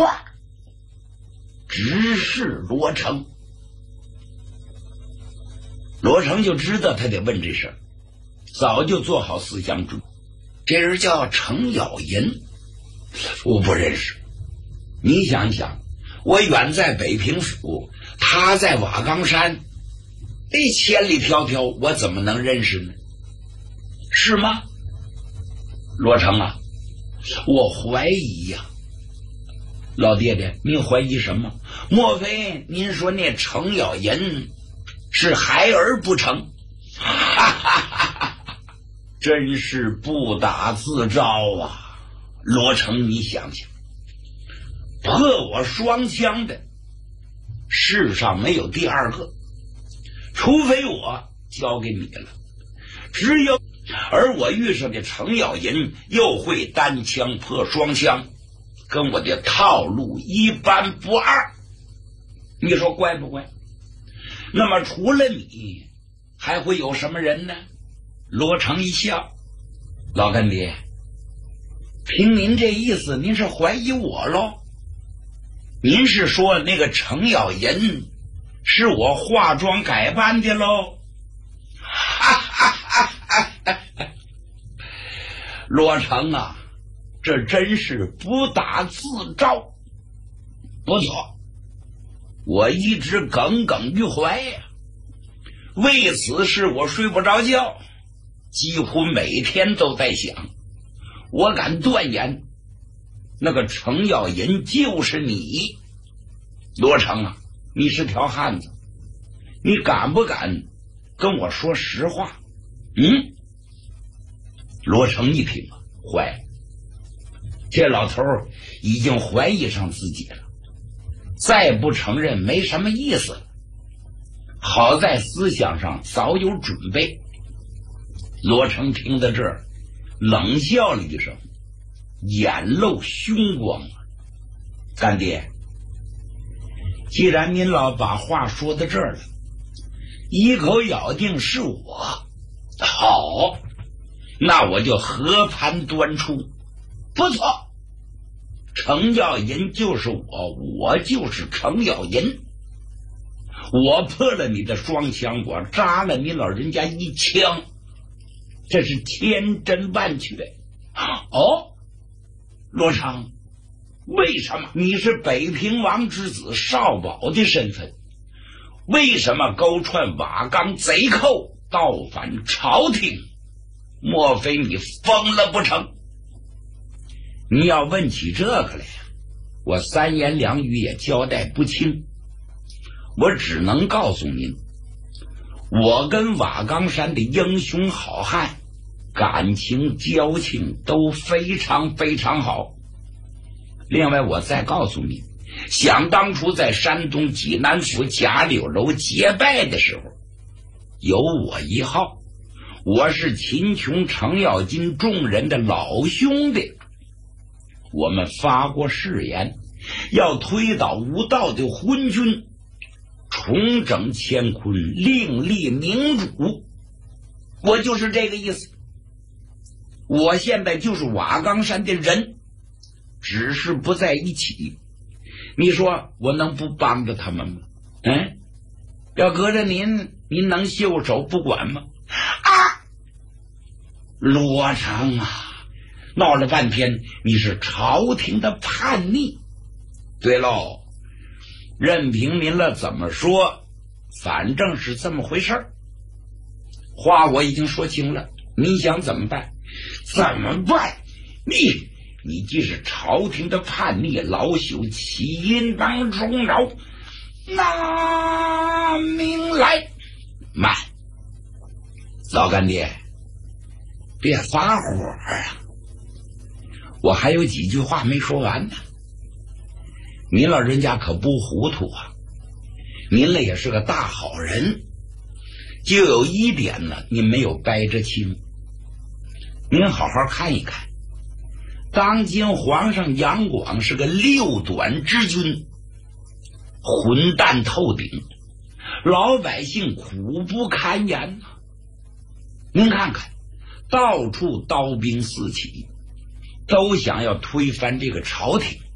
唰，直视罗成。罗成就知道他得问这事儿，早就做好思想准备。这人叫程咬银，我不认识。你想想，我远在北平府，他在瓦岗山，这千里迢迢，我怎么能认识呢？是吗？罗成啊，我怀疑呀。老爹爹，您怀疑什么？莫非您说那程咬银是孩儿不成？哈哈哈哈，真是不打自招啊！罗成，你想想，破我双枪的世上没有第二个，除非我交给你了，只有而我遇上的程咬银又会单枪破双枪，跟我的套路一般不二，你说怪不怪？那么除了你还会有什么人呢？罗成一笑，老干爹，凭您这意思，您是怀疑我喽？您是说那个程咬银是我化妆改扮的喽？哈哈哈哈哈！罗成啊，这真是不打自招。不错，我一直耿耿于怀呀，为此事我睡不着觉，几乎每天都在想。我敢断言，那个程咬银就是你。罗成啊，你是条汉子，你敢不敢跟我说实话？罗成一听啊，坏了，这老头已经怀疑上自己了，再不承认没什么意思了。好在思想上早有准备。罗成听到这儿冷笑了一声，眼露凶光。干爹，既然您老把话说到这儿了，一口咬定是我，好，那我就和盘端出。不错，程咬银就是我，我就是程咬银。我破了你的双枪，我扎了你老人家一枪，这是千真万确。哦，罗成，为什么你是北平王之子少保的身份，为什么勾串瓦岗贼寇，倒反朝廷？莫非你疯了不成？你要问起这个来，我三言两语也交代不清。我只能告诉您，我跟瓦岗山的英雄好汉感情交情都非常非常好。另外我再告诉你，想当初在山东济南府贾柳楼结拜的时候，有我一号，我是秦琼、程咬金众人的老兄弟。我们发过誓言，要推倒无道的昏君，重整乾坤，另立明主。我就是这个意思。我现在就是瓦岗山的人，只是不在一起。你说我能不帮着他们吗？要搁着您能袖手不管吗？啊，罗成啊，闹了半天你是朝廷的叛逆。对喽，任凭您了怎么说，反正是这么回事儿。话我已经说清了，你想怎么办？怎么办？你既是朝廷的叛逆，老朽岂应当容饶？拿命来！慢，老干爹，别发火啊！我还有几句话没说完呢。您老人家可不糊涂啊，您了也是个大好人，就有一点呢，您没有掰着清。您好好看一看，当今皇上杨广是个六短之君，混蛋透顶，老百姓苦不堪言呐。您看看，到处刀兵四起，都想要推翻这个朝廷。